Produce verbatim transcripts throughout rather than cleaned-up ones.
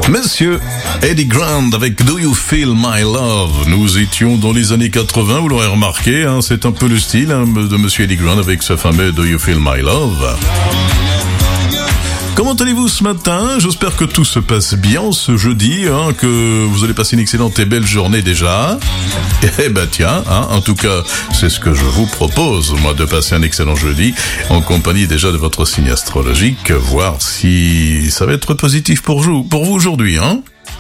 Monsieur Eddie Grant avec Do You Feel My Love. Nous étions dans les années quatre-vingts, vous l'aurez remarqué, hein, c'est un peu le style hein, de Monsieur Eddie Grant avec ce fameux Do You Feel My Love. Comment allez-vous ce matin? J'espère que tout se passe bien ce jeudi, hein, que vous allez passer une excellente et belle journée déjà. Eh ben tiens, hein, en tout cas, c'est ce que je vous propose, moi, de passer un excellent jeudi en compagnie déjà de votre signe astrologique, voir si ça va être positif pour vous, pour vous aujourd'hui, hein.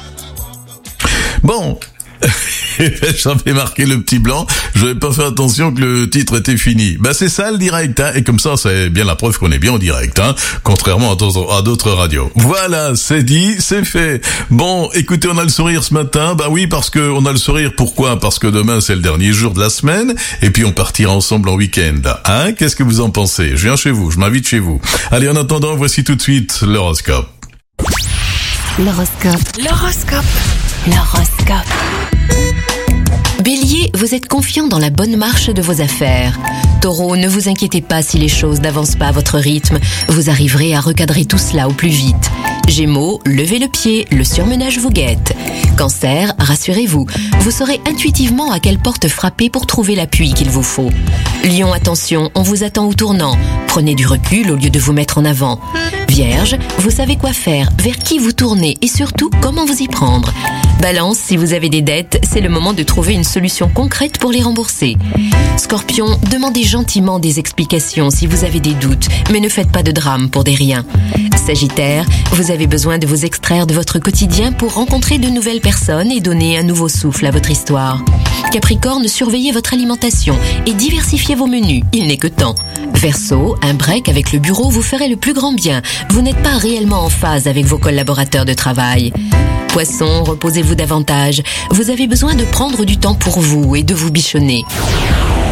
Bon. J'avais marqué le petit blanc, j'avais pas fait attention que le titre était fini. Bah c'est ça le direct, hein, et comme ça c'est bien la preuve qu'on est bien en direct, hein, contrairement à d'autres, à d'autres radios. Voilà, c'est dit, c'est fait. Bon, écoutez, on a le sourire ce matin, bah oui, parce que on a le sourire, pourquoi? Parce que demain c'est le dernier jour de la semaine, et puis on partira ensemble en week-end, hein, qu'est-ce que vous en pensez? Je viens chez vous, je m'invite chez vous. Allez, en attendant, voici tout de suite l'horoscope. L'horoscope. L'horoscope. L'horoscope. Bélier, vous êtes confiant dans la bonne marche de vos affaires. Taureau, ne vous inquiétez pas si les choses n'avancent pas à votre rythme. Vous arriverez à recadrer tout cela au plus vite. Gémeaux, levez le pied, le surmenage vous guette. Cancer, rassurez-vous, vous saurez intuitivement à quelle porte frapper pour trouver l'appui qu'il vous faut. Lion, attention, on vous attend au tournant. Prenez du recul au lieu de vous mettre en avant. Vierge, vous savez quoi faire, vers qui vous tourner et surtout comment vous y prendre. Balance, si vous avez des dettes, c'est le moment de trouver une solution concrète pour les rembourser. Scorpion, demandez gentiment des explications si vous avez des doutes, mais ne faites pas de drame pour des riens. Sagittaire, vous avez besoin de vous extraire de votre quotidien pour rencontrer de nouvelles personnes et donner un nouveau souffle à votre histoire. Capricorne, surveillez votre alimentation et diversifiez vos menus, il n'est que temps. Verseau, un break avec le bureau vous ferait le plus grand bien. Vous n'êtes pas réellement en phase avec vos collaborateurs de travail. Poisson, reposez-vous davantage. Vous avez besoin de prendre du temps pour vous et de vous bichonner.